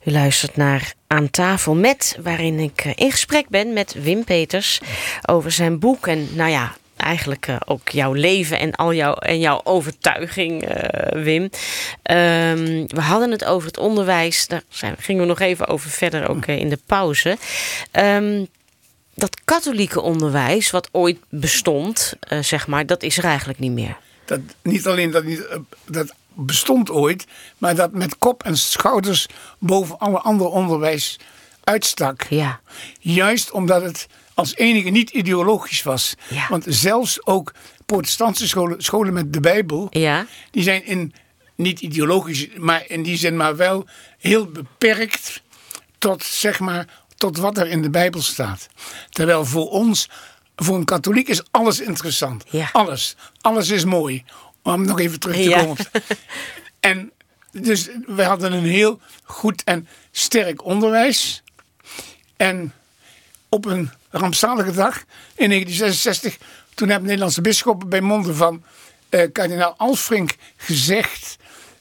U luistert naar Aan tafel met, waarin ik in gesprek ben met Wim Peters over zijn boek. En nou ja, eigenlijk ook jouw leven en jouw overtuiging, Wim. We hadden het over het onderwijs. Daar gingen we nog even over verder, ook in de pauze. Dat katholieke onderwijs, wat ooit bestond, zeg maar, dat is er eigenlijk niet meer. Dat niet alleen dat bestond ooit, maar dat met kop en schouders boven alle andere onderwijs uitstak. Ja. Juist omdat het als enige niet ideologisch was. Ja. Want zelfs ook protestantse scholen met de Bijbel, Ja. die zijn niet ideologisch, maar in die zin maar wel heel beperkt tot wat er in de Bijbel staat. Terwijl voor een katholiek is alles interessant. Ja. Alles is mooi. Om nog even terug te komen. En dus we hadden een heel goed en sterk onderwijs. En op een rampzalige dag in 1966, toen hebben Nederlandse bisschoppen bij monden van kardinaal Alfrink gezegd: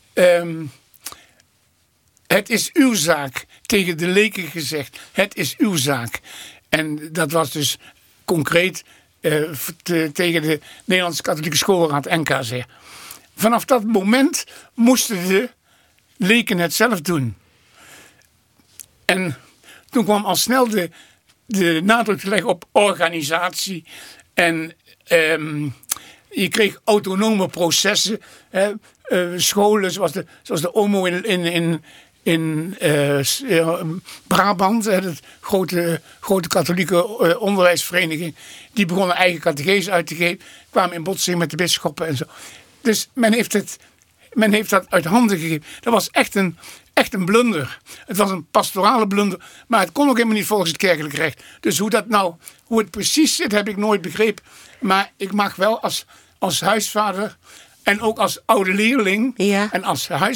het is uw zaak, tegen de leken gezegd. Het is uw zaak. En dat was dus concreet tegen de Nederlandse Katholieke Schoolraad NKZ. Vanaf dat moment moesten de leken het zelf doen. En toen kwam al snel de nadruk te leggen op organisatie. En je kreeg autonome processen. Scholen zoals de OMO in Brabant, de grote katholieke onderwijsvereniging, die begonnen eigen catechese uit te geven, kwamen in botsing met de bisschoppen en zo. Dus men heeft dat uit handen gegeven. Dat was echt een blunder. Het was een pastorale blunder, maar het kon ook helemaal niet volgens het kerkelijk recht. Dus hoe het precies zit, heb ik nooit begrepen. Maar ik mag wel als huisvader en ook als oude leerling, Ja. en als